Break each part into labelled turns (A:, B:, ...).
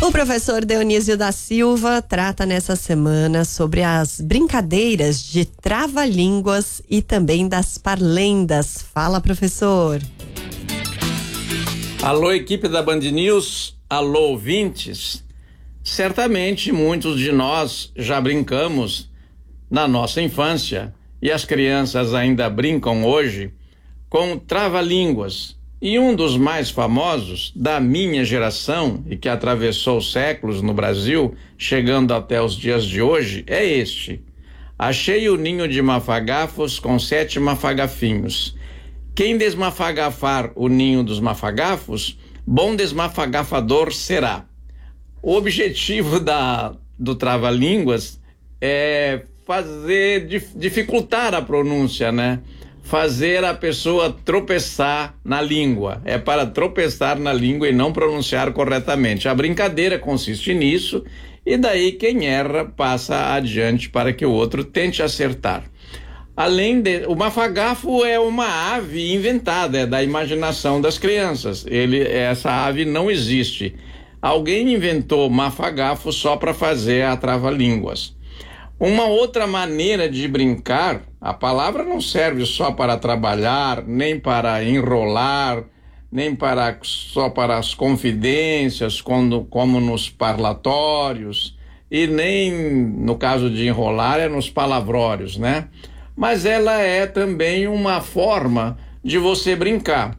A: O professor Dionísio da Silva trata nessa semana sobre as brincadeiras de trava-línguas e também das parlendas. Fala, professor.
B: Alô, equipe da Band News, alô, ouvintes. Certamente muitos de nós já brincamos na nossa infância e as crianças ainda brincam hoje com trava-línguas. E um dos mais famosos da minha geração e que atravessou séculos no Brasil, chegando até os dias de hoje, é este: achei o ninho de mafagafos com 7 mafagafinhos. Quem desmafagafar o ninho dos mafagafos, bom desmafagafador será. O objetivo do trava-línguas é dificultar a pronúncia, né? Fazer a pessoa tropeçar na língua. É para tropeçar na língua e não pronunciar corretamente. A brincadeira consiste nisso, e daí quem erra passa adiante para que o outro tente acertar. O mafagafo é uma ave inventada, é da imaginação das crianças. Essa ave não existe. Alguém inventou mafagafo só para fazer a trava-línguas. Uma outra maneira de brincar, a palavra não serve só para trabalhar, nem para enrolar, nem só para as confidências, como nos parlatórios, e nem, no caso de enrolar, é nos palavrórios, né? Mas ela é também uma forma de você brincar.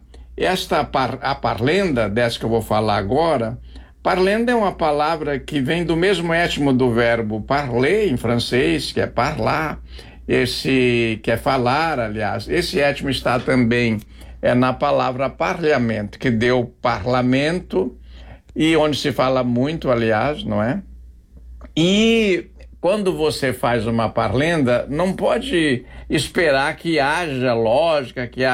B: A parlenda, dessa que eu vou falar agora, parlenda é uma palavra que vem do mesmo etmo do verbo parler, em francês, que é parlar, que é falar, aliás. Esse etmo está também na palavra parlamento, que deu parlamento, e onde se fala muito, aliás, não é? E quando você faz uma parlenda, não pode esperar que haja lógica, que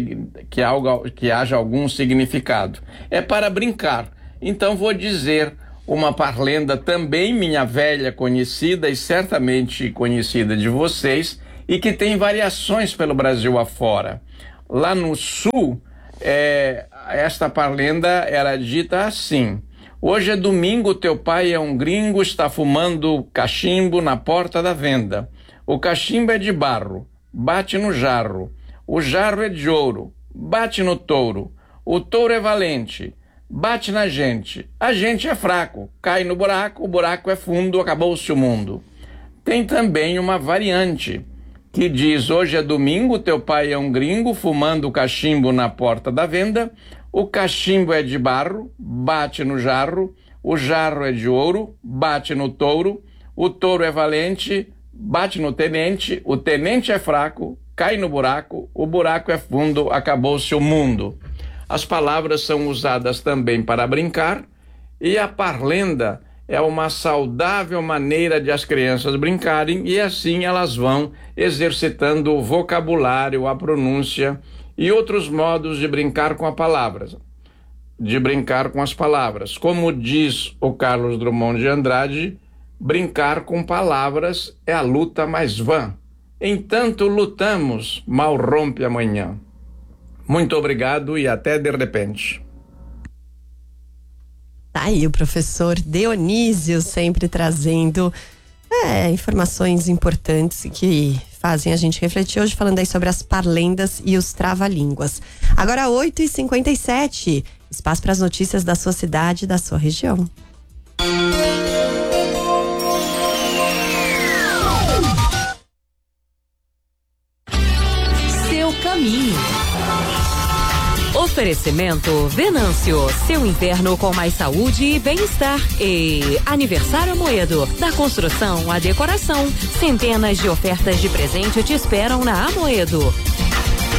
B: haja algum significado. É para brincar. Então vou dizer uma parlenda também minha velha conhecida e certamente conhecida de vocês, e que tem variações pelo Brasil afora. Lá no sul, esta parlenda era dita assim: hoje é domingo, teu pai é um gringo, está fumando cachimbo na porta da venda. O cachimbo é de barro, bate no jarro. O jarro é de ouro, bate no touro. O touro é valente, bate na gente. A gente é fraco, cai no buraco, o buraco é fundo, acabou-se o mundo. Tem também uma variante que diz: hoje é domingo, teu pai é um gringo, fumando cachimbo na porta da venda. O cachimbo é de barro, bate no jarro. O jarro é de ouro, bate no touro. O touro é valente, bate no tenente. O tenente é fraco, cai no buraco. O buraco é fundo, acabou-se o mundo. As palavras são usadas também para brincar, e a parlenda é uma saudável maneira de as crianças brincarem, e assim elas vão exercitando o vocabulário, a pronúncia e outros modos de brincar com as palavras. Como diz o Carlos Drummond de Andrade, brincar com palavras é a luta mais vã. Entanto lutamos, mal rompe amanhã. Muito obrigado e até de repente.
A: Tá aí o professor Dionísio sempre trazendo informações importantes que fazem a gente refletir. Hoje falando aí sobre as parlendas e os trava-línguas. Agora 8h57, espaço para as notícias da sua cidade e da sua região.
C: Seu caminho. Oferecimento Venâncio, seu inverno com mais saúde e bem-estar. E Aniversário Amoedo, da construção à decoração. Centenas de ofertas de presente te esperam na Amoedo.